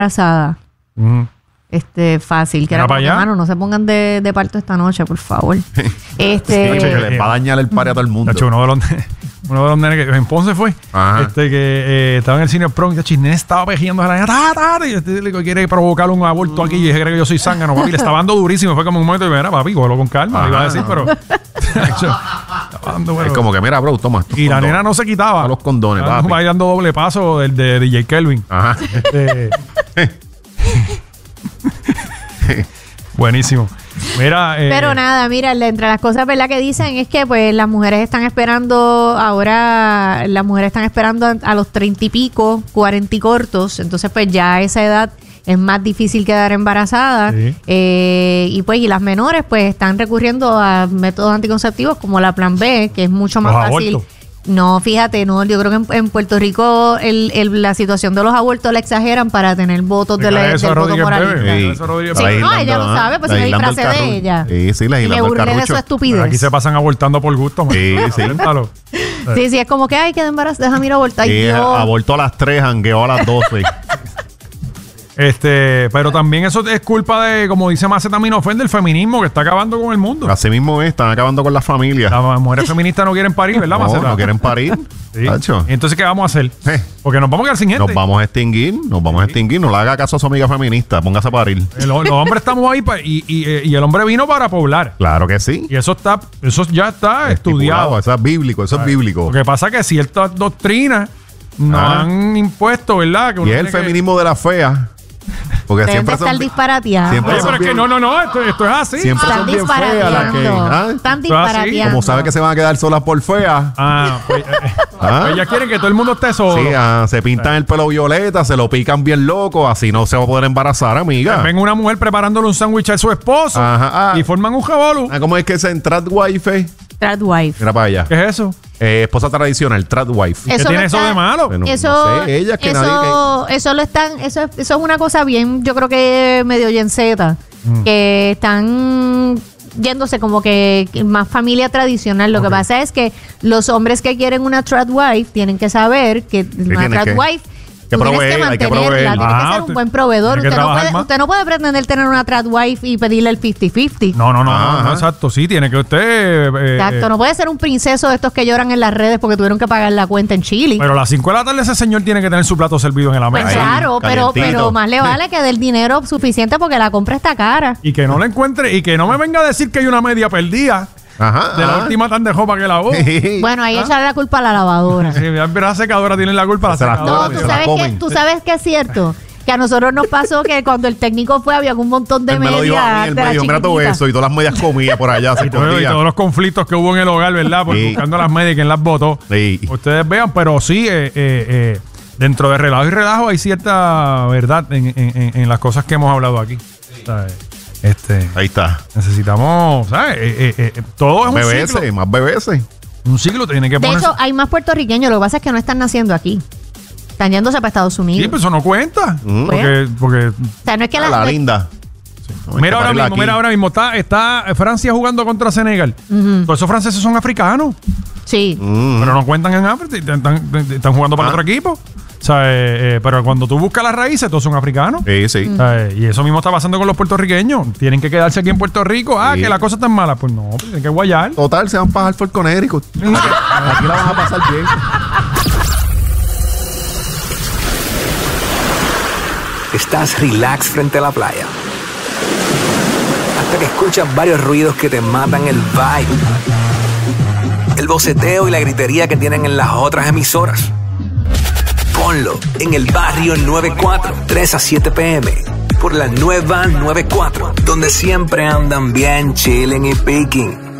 embarazada. Fácil. Que era hermano, no se pongan de parto esta noche, por favor. Que les va a dañar el party a todo el mundo. Uno de los nenes que en Ponce fue, que estaba en el cine prom, y el nene estaba pejeando a la nena, y le quiere provocar un aborto aquí, y cree que yo soy zángano, papi, le estaba dando durísimo, fue como un momento, y mira, papi, cógelo con calma, le iba a decir, pero... es como que, mira, bro, toma. Y la nena no se quitaba. A los condones, papi. Bailando doble paso del de DJ Kelvin. Ajá. Buenísimo. Mira, pero nada, mira, entre las cosas, ¿verdad?, que dicen es que pues las mujeres están esperando a los 30 y pico, 40 y cortos, entonces pues ya a esa edad es más difícil quedar embarazada. Y las menores pues están recurriendo a métodos anticonceptivos como la Plan B, que es mucho más fácil. Abortos. No, fíjate, no, yo creo que en Puerto Rico la situación de los abortos la exageran para tener votos del voto moralista. No, ella lo sabe, pues si me disfracé de ella. Sí, y me burlé de su estupidez. Aquí se pasan abortando por gusto. Sí. Sí, es como que, ay, quedé embarazada, déjame ir a abortar. Abortó a las 3, jangueó a las 12. Pero también eso es culpa de, como dice Macetaminofen, del feminismo que está acabando con el mundo. Así mismo están acabando con las familias. Las mujeres feministas no quieren parir, ¿verdad, Maceta? No quieren parir. Sí. Entonces, ¿qué vamos a hacer? Porque nos vamos a quedar sin gente. Nos vamos a extinguir. No le haga caso a su amiga feminista. Póngase a parir. Los hombres estamos ahí y el hombre vino para poblar. Claro que sí. Y eso ya está estudiado. Eso es bíblico. Eso es bíblico. Lo que pasa es que ciertas doctrinas nos han impuesto, ¿verdad? Y es el feminismo de la fea. Porque siempre son disparateando. Pero es que no, esto es así. Siempre son bien feas las que... Están disparateando. Como saben que se van a quedar solas por feas. Pues ellas quieren que todo el mundo esté solo. Sí, se pintan el pelo violeta, se lo pican bien loco, así no se va a poder embarazar, amiga. Ven una mujer preparándole un sándwich a su esposo y forman un jabolú. ¿Cómo es que es en Tradwife? Tradwife. Mira para allá. ¿Qué es eso? Esposa tradicional, Tradwife. ¿Qué tiene eso de malo? Bueno, eso, no sé, ellas que eso es una cosa bien, yo creo que medio yenceta, que están yéndose como que más familia tradicional. Lo que pasa es que los hombres que quieren una Tradwife tienen que saber que una Tradwife tienes que mantenerla, tienes que ser un buen proveedor. Usted no puede pretender tener una Tradwife y pedirle el 50-50. No, exacto. Sí, tiene que usted... exacto, no puede ser un princeso de estos que lloran en las redes porque tuvieron que pagar la cuenta en Chile. Pero a las 5 de la tarde ese señor tiene que tener su plato servido en la mesa. Pues claro, pero más le vale que dé el dinero suficiente porque la compra está cara. Y que no la encuentre y que no me venga a decir que hay una media perdida. De la última tan de jopa que lavó. Bueno, ahí echarle la culpa a la lavadora. Sí, la secadora tiene la culpa. La secadora. No, tú sabes que es cierto. Que a nosotros nos pasó que cuando el técnico fue había un montón de medias. Él me dijo, mira todo eso y todas las medias comía por allá. y todos los conflictos que hubo en el hogar, ¿verdad? Buscando las medias y quién las botó. Ustedes vean, pero sí, dentro de relajo y relajo hay cierta verdad en las cosas que hemos hablado aquí. Ahí está. Necesitamos, ¿sabes? Todo es un ciclo. Más BBC. Un ciclo tiene que ponerse. De hecho, hay más puertorriqueños. Lo que pasa es que no están naciendo aquí. Están yéndose para Estados Unidos. Sí, pero eso no cuenta. Porque o sea, no es que la linda. Mira ahora mismo está Francia jugando contra Senegal. Todos esos franceses son africanos. Sí. Pero no cuentan en África. Están jugando para otro equipo. O sea, pero cuando tú buscas las raíces, todos son africanos. Sí. Y eso mismo está pasando con los puertorriqueños. Tienen que quedarse aquí en Puerto Rico. Que la cosa está mala. Pues no, tienen que guayar. Total, se van a pasar por Connecticut. Aquí la van a pasar bien. Estás relax frente a la playa. Hasta que escuchas varios ruidos que te matan el vibe. El boceteo y la gritería que tienen en las otras emisoras. Ponlo en el barrio 94, 3 a 7 p.m. por la nueva 94, donde siempre andan bien chilling y picking.